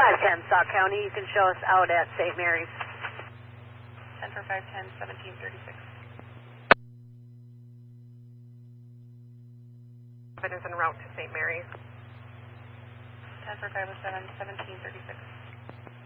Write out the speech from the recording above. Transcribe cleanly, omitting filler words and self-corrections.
510 Sauk County, you can show us out at St. Mary's. 10 for 510, 1736. It is en route to St. Mary's. 10 for 507, 1736.